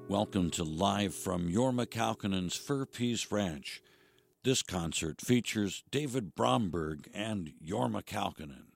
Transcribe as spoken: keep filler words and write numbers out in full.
Welcome to Live from Jorma Kaukonen's Fur Peace Ranch. This concert features David Bromberg and Jorma Kaukonen.